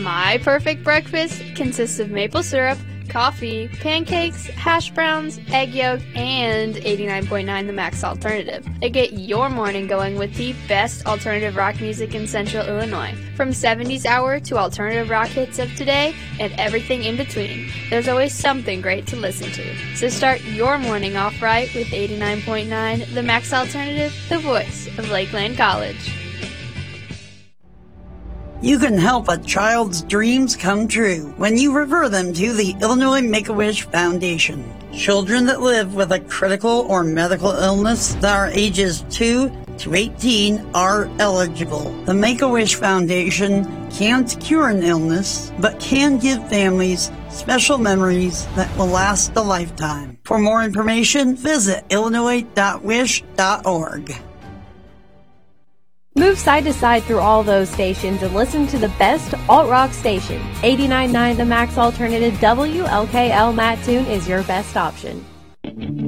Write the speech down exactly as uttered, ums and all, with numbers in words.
My perfect breakfast consists of maple syrup, coffee, pancakes, hash browns, egg yolk, and eighty-nine point nine The Max Alternative. They get your morning going with the best alternative rock music in Central Illinois. From seventies hour to alternative rock hits of today and everything in between, there's always something great to listen to. So start your morning off right with eighty-nine point nine The Max Alternative, the voice of Lakeland College. You can help a child's dreams come true when you refer them to the Illinois Make-A-Wish Foundation. Children that live with a critical or medical illness that are ages two to eighteen are eligible. The Make-A-Wish Foundation can't cure an illness, but can give families special memories that will last a lifetime. For more information, visit illinois dot wish dot org. Move side to side through all those stations and listen to the best alt-rock station. eighty-nine point nine The Max Alternative W L K L Mattoon is your best option.